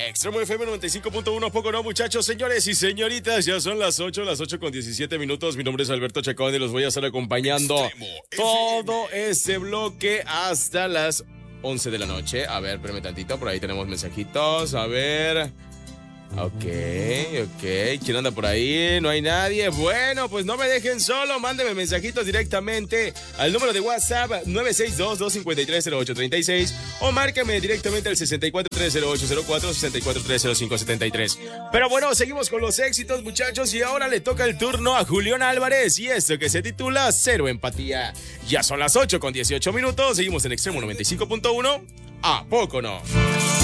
Extremo FM 95.1, poco no, muchachos, señores y señoritas, ya son las 8 con 17 minutos. Mi nombre es Alberto Chacón y los voy a estar acompañando todo este bloque hasta las 11 de la noche. A ver, espérame tantito, por ahí tenemos mensajitos, a ver. Ok. ¿Quién anda por ahí? ¿No hay nadie? Bueno, pues no me dejen solo. Mándenme mensajitos directamente al número de WhatsApp 962-253-0836 o márqueme directamente al 64-30804, 64-305-73. Pero bueno, seguimos con los éxitos, muchachos, y ahora le toca el turno a Julián Álvarez y esto que se titula Cero Empatía. Ya son las 8 con 18 minutos. Seguimos en Extremo 95.1. ¿A poco no?